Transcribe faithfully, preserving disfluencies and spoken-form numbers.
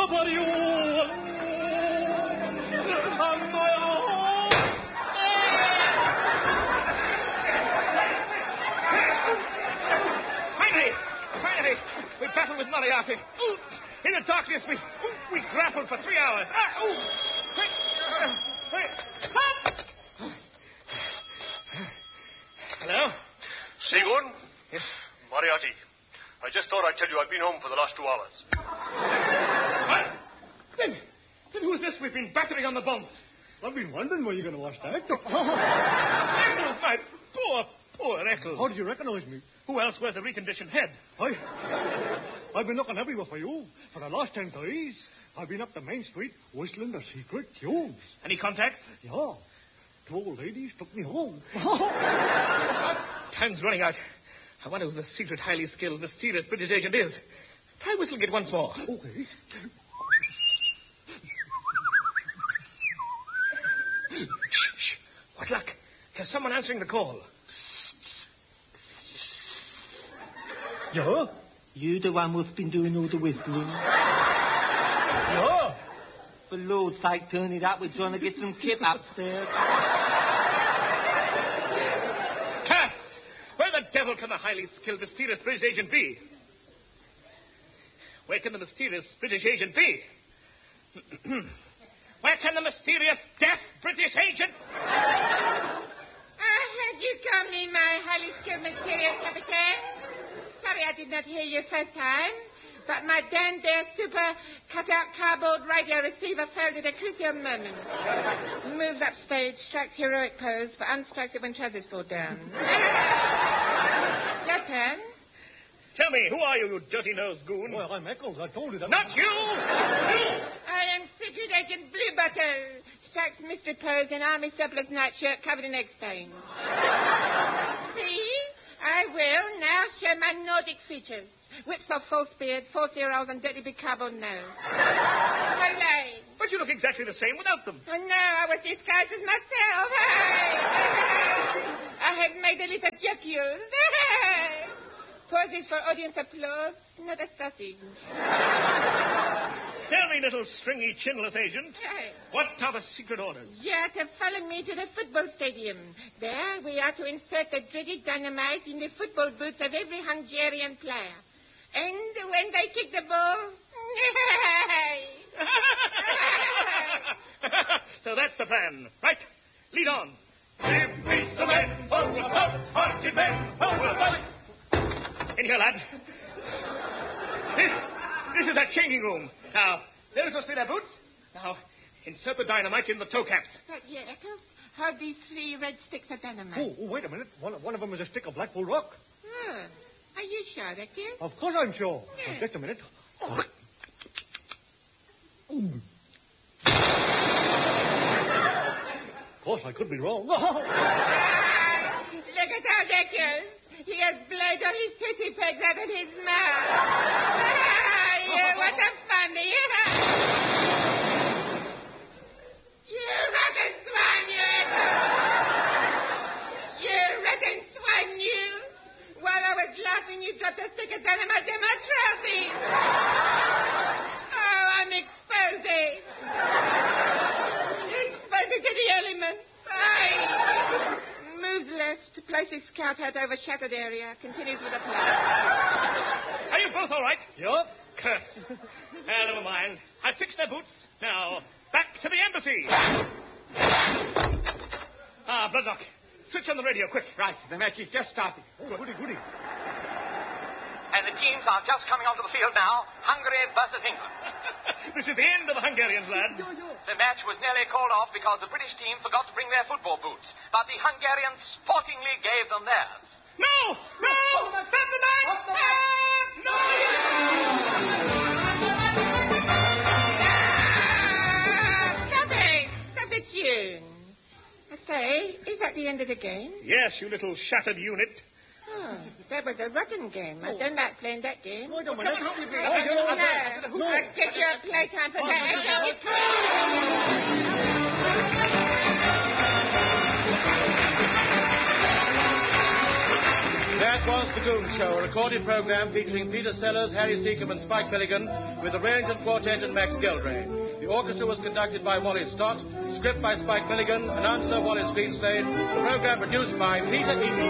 for you. On my own. Finally! Finally! We battled with Moriarty. Ooh, in the darkness, we ooh, we grappled for three hours. Ah, ooh. Quick! Uh, quick! Stop! Hello? Seagoon? Yes? Moriarty. I just thought I'd tell you I've been home for the last two hours. What? Then, then who's this we've been battering on the bombs? I've been wondering where you're going to wash that. Oh, my poor, poor Eccles. How did you recognize me? Who else wears a reconditioned head? I, I've been looking everywhere for you for the last ten days. I've been up the main street whistling the secret tunes. Any contacts? Yeah. Two old ladies took me home. Time's running out. I wonder who the secret, highly skilled, mysterious British agent is. Try whistling it once more. Okay. Shh, shh. What luck? There's someone answering the call. Yeah? You the one who's been doing all the whistling? Yeah. For Lord's sake, turn it up. We're trying to get some kip upstairs. Cass! Where the devil can the highly skilled, mysterious British agent be? Where can the mysterious British agent be? Where can the mysterious, deaf British agent... I heard you call me my highly skilled, mysterious Captain. Sorry I did not hear you first time, but my Dan Dare super cut-out cardboard radio receiver failed at a crucial moment. Moves upstage, strikes heroic pose, but unstrikes it when trousers fall down. Your turn. Tell me, who are you, you dirty-nosed goon? Well, I'm Eccles. I told you that. Not you! You! I am Secret Agent Bluebottle. Strikes mystery pose in army surplus nightshirt covered in egg stains. See? I will now show my Nordic features. Whips off false beard, false ear rolls, and dirty big cardboard nose. Hello. But you look exactly the same without them. Oh, no, I was disguised as myself. I had made a little jocules. Poses for audience applause, not a sausage. Tell me, little stringy, chinless agent, Hey. what are the secret orders? You are to follow me to the football stadium. There we are to insert the dreaded dynamite in the football boots of every Hungarian player. And when they kick the ball... So that's the plan. Right. Lead on. Give me some men, focus up, hearted men, over in here, lads. This, this is that changing room. Now, there's supposed to be their boots. Now, insert the dynamite in the toe caps. Right here, Eccles. Hold these three red sticks of dynamite. Oh, oh, wait a minute. One, one of them is a stick of Blackpool Rock. Oh, are you sure, Eccles? Of course I'm sure. Yeah. Now, just a minute. Oh. Of course, I could be wrong. Ah, look at how Eccles. He has blood on his titty pegs out of his mouth. Ah, yeah, what a funny. You rotten swine, you. You rotten swine, you. While I was laughing, you dropped a stick of dynamite in my trousers. Oh, I'm exposing. Exposing to the elements. Aye. Moves left, places scout hat over shattered area, continues with a plan. Are you both all right? Yup. Curse. Well, never mind. I fixed their boots. Now, back to the embassy. Ah, Bloodlock. Switch on the radio, quick. Right, the match is just starting. Oh, goody, goody. And the teams are just coming onto the field now. Hungary versus England. This is the end of the Hungarians, lad. The match was nearly called off because the British team forgot to bring their football boots. But the Hungarians sportingly gave them theirs. No! No! Stop the match! No! No! Stop it! Stop the tune. I say, is that the end of the game? Yes, you little shattered unit. Oh, that was a rotten game. I don't like playing that game. Wait a minute. No, No. I'll get your playtime for that. That was The Goon Show, a recorded program featuring Peter Sellers, Harry Seacombe and Spike Milligan, with arranged quartet and Max Geldray. The orchestra was conducted by Wally Stott, script by Spike Milligan, announcer Wallace Greenslade, the program produced by Peter Eaton.